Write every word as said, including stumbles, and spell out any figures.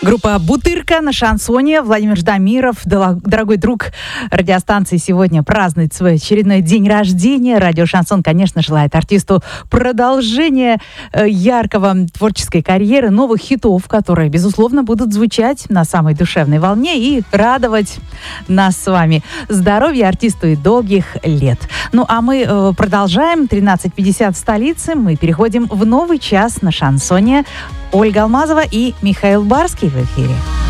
Группа «Бутырка» на шансоне. Владимир Ждамиров, дорогой друг радиостанции, сегодня празднует свой очередной день рождения. Радио «Шансон», конечно, желает артисту продолжения яркого творческой карьеры, новых хитов, которые, безусловно, будут звучать на самой душевной волне и радовать нас с вами. Здоровья артисту и долгих лет. Ну, а мы продолжаем. тринадцать пятьдесят в столице. Мы переходим в новый час на шансоне. Ольга Алмазова и Михаил Барский в эфире.